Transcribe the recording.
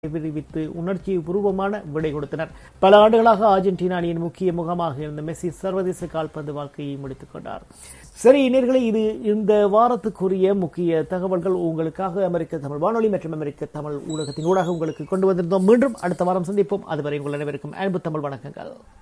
விரிவித்து உணர்ச்சி பூர்வமான விடை கொடுத்தனர். பல ஆண்டுகளாக அர்ஜென்டினா அணியின் முக்கிய முகமாக இருந்த மெஸ்ஸி சர்வதேச கால்பந்து வாழ்க்கையை முடித்துக் கொண்டார். சரி நேயர்களே, இது இந்த வாரத்துக்குரிய முக்கிய தகவல்கள் உங்களுக்காக அமெரிக்க தமிழ் வானொலி மற்றும் அமெரிக்க தமிழ் ஊடகத்தின் ஊடாக உங்களுக்கு கொண்டு வந்திருந்தோம். மீண்டும் அடுத்த வாரம் சந்திப்போம். அதுவரை உங்கள் அனைவருக்கும் அன்பு தமிழ் வணக்கங்கள்.